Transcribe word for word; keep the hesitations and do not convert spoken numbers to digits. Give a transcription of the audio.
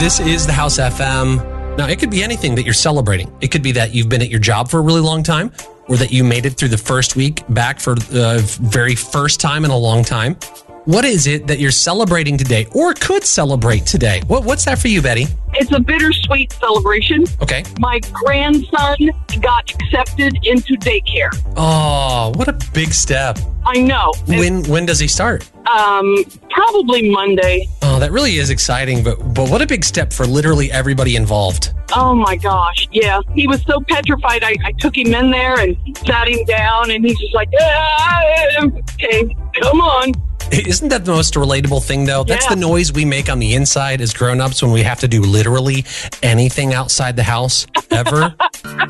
This is the House F M. Now, it could be anything that you're celebrating. It could be that you've been at your job for a really long time, or that you made it through the first week back for the very first time in a long time. What is it that you're celebrating today or could celebrate today? What, what's that for you, Betty? It's a bittersweet celebration. Okay. My grandson got accepted into daycare. Oh, what a big step. I know. When when does he start? Um, probably Monday. Oh, that really is exciting, but but what a big step for literally everybody involved. Oh my gosh, yeah. He was so petrified. I, I took him in there and sat him down, and he's just like, ah, okay, come on. Isn't that the most relatable thing, though? That's Yeah. the noise we make on the inside as grown-ups when we have to do literally anything outside the house ever.